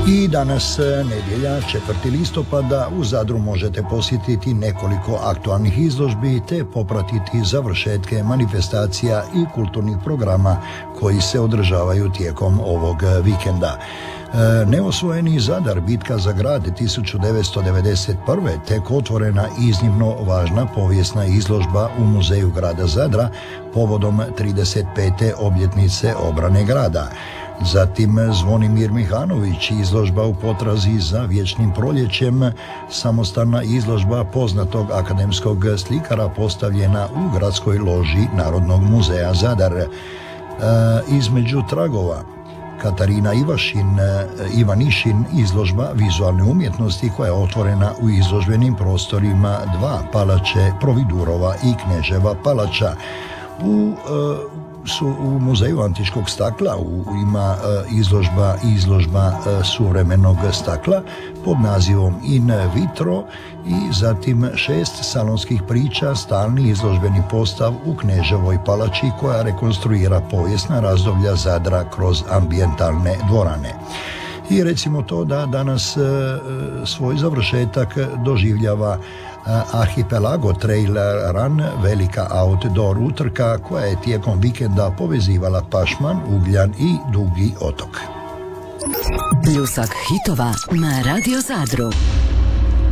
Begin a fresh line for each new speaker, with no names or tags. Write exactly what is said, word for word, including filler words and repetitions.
I danas, nedjelja, četvrti listopada, u Zadru možete posjetiti nekoliko aktualnih izložbi te popratiti završetke manifestacija i kulturnih programa koji se održavaju tijekom ovog vikenda. Neosvojeni Zadar, bitka za grad tisuću devetsto devedeset prve. tek otvorena iznimno važna povijesna izložba u Muzeju grada Zadra povodom trideset pete obljetnice obrane grada. Zatim Zvonimir Mihanović, izložba u potrazi za vječnim proljećem, samostalna izložba poznatog akademskog slikara postavljena u gradskoj loži Narodnog muzeja Zadar. E, između tragova Katarina Ivašin, Ivanišin, izložba vizualne umjetnosti koja je otvorena u izložbenim prostorima dva palače Providurova i Kneževa palača. U e, su u Muzeju antičkog stakla u, ima e, izložba izložba e, suvremenog stakla pod nazivom In vitro i zatim šest salonskih priča, stalni izložbeni postav u Kneževoj palači koja rekonstruira povijesna razdoblja Zadra kroz ambijentalne dvorane. I recimo to da danas e, svoj završetak doživljava Arhipelago Trail Run, velika outdoor utrka koja je tijekom vikenda povezivala Pašman, Ugljan i Dugi otok.
Pljusak hitova na Radio Zadru.